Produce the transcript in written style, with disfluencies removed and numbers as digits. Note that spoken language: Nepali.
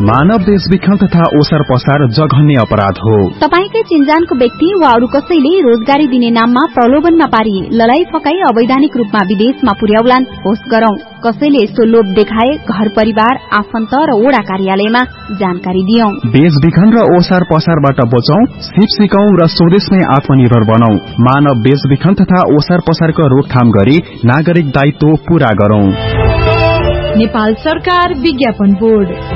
मानव बेचबिखन तथा ओसार पसार जघन्य अपराध हो। तपाईकै चिन्जानको व्यक्ति वा अरू कसैले रोजगारी दिने नाममा प्रलोभनमा पारी ललाई फकाई अवैधानिक रूपमा विदेशमा पुर्याउलान् होस् गरौं। कसैले यस्तो लोभ देखाए घर परिवार आफन्त र वडा कार्यालयमा जानकारी दियौं। बेचबिखन र ओसार पसारबाट बचौं, सिप सिकौं र स्वदेशमै आत्मनिर्भर बनौं। मानव बेचबिखन तथा ओसार पसारको रोकथाम गरी नागरिक दायित्व पूरा गरौं। नेपाल सरकार विज्ञापन बोर्ड।